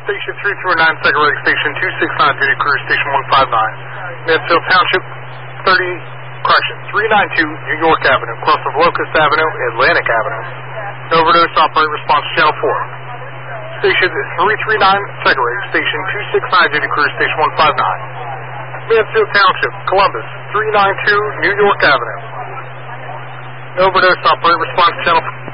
Station 339, second rating station 269, duty crew, station 159. Mansfield Township, 392 New York Avenue, cross of Locust Avenue, Atlantic Avenue. Overdose, operate response channel 4. Station 339, second rating station 269, duty crew, station 159. Mansfield Township, Columbus, 392 New York Avenue. Overdose, operate response channel 4.